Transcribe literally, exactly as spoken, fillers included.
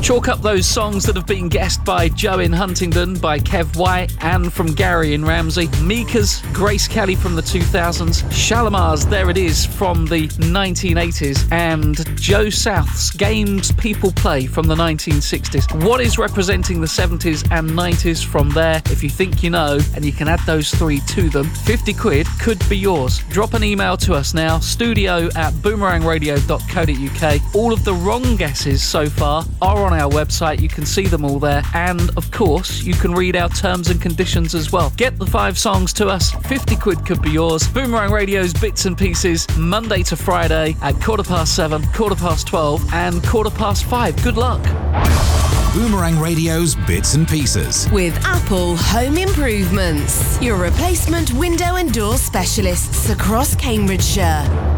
Chalk up those songs that have been guessed by Joe in Huntingdon, by Kev White, and from Gary in Ramsey. Mika's Grace Kelly from the two thousands. Shalimar's There It Is from the nineteen eighties. And Joe South's Games People Play from the nineteen sixties. What is representing the seventies and nineties from there? If you think you know, and you can add those three to them, fifty quid could be yours. Drop an email to us now, studio at boomerang radio dot co dot uk. All of the wrong guesses so far are on our website. You can see them all there. And of course, you can read our terms and conditions as well. Get the five songs to us. fifty quid could be yours. Boomerang Radio's Bits and Pieces, Monday to Friday at quarter past seven, quarter past twelve, and quarter past five. Good luck. Boomerang Radio's Bits and Pieces. With Apple Home Improvements, your replacement window and door specialists across Cambridgeshire.